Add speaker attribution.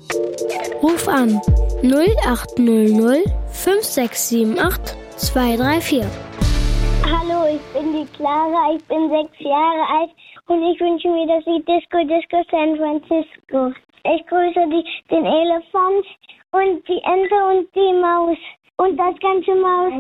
Speaker 1: Ruf an 0800 5678 234.
Speaker 2: Hallo, ich bin die Clara, ich bin 6 Jahre alt und ich wünsche mir das Lied Disco Disco San Francisco. Ich grüße den Elefant und die Ente und die Maus und das ganze Maus